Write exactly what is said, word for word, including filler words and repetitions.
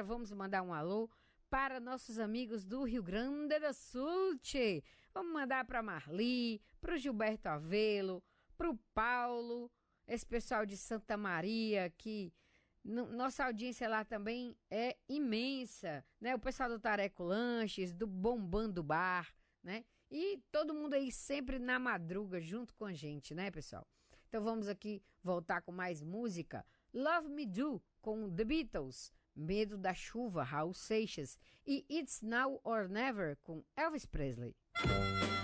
vamos mandar um alô para nossos amigos do Rio Grande do Sul, tchê. Vamos mandar para Marli, para o Gilberto Avelo, para o Paulo, esse pessoal de Santa Maria, que n- nossa audiência lá também é imensa, né? O pessoal do Tareco Lanches, do Bombando Bar, né? E todo mundo aí sempre na madruga junto com a gente, né, pessoal? Então vamos aqui voltar com mais música. Love Me Do, com The Beatles. Medo da Chuva, Raul Seixas. E It's Now or Never, com Elvis Presley.